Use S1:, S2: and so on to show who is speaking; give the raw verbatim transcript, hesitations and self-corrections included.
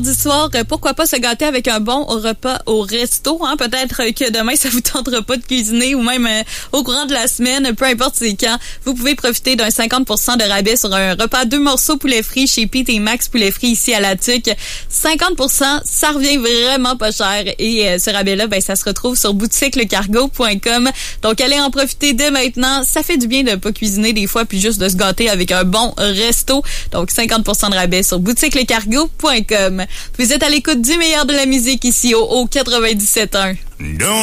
S1: Du soir, pourquoi pas se gâter avec un bon repas au resto, hein? Peut-être que demain, ça vous tentera pas de cuisiner ou même euh, au courant de la semaine, peu importe c'est quand. Vous pouvez profiter d'un cinquante pour cent de rabais sur un repas deux morceaux poulet frit chez Pete et Max Poulet Frit ici à La Tuque. cinquante pour cent, ça revient vraiment pas cher. Et euh, ce rabais-là, ben ça se retrouve sur boutique le cargo point com. Donc, allez en profiter dès maintenant. Ça fait du bien de pas cuisiner des fois, puis juste de se gâter avec un bon resto. Donc, cinquante pour cent de rabais sur boutique le cargo point com. Vous êtes à l'écoute du meilleur de la musique ici au, au quatre-vingt-dix-sept un.